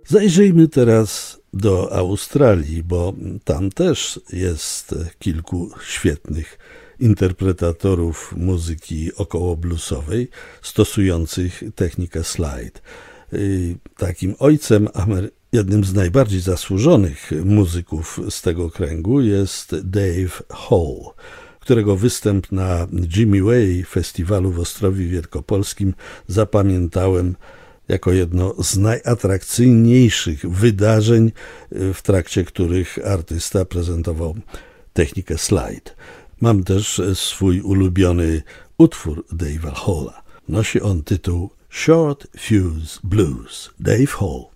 Zajrzyjmy teraz do Australii, bo tam też jest kilku świetnych interpretatorów muzyki okołobluesowej stosujących technikę slide. Takim ojcem, jednym z najbardziej zasłużonych muzyków z tego kręgu jest Dave Hall, którego występ na Jimmy Way Festiwalu w Ostrowie Wielkopolskim zapamiętałem jako jedno z najatrakcyjniejszych wydarzeń, w trakcie których artysta prezentował technikę slide. Mam też swój ulubiony utwór Dave'a Halla. Nosi on tytuł Short Fuse Blues. Dave Hall.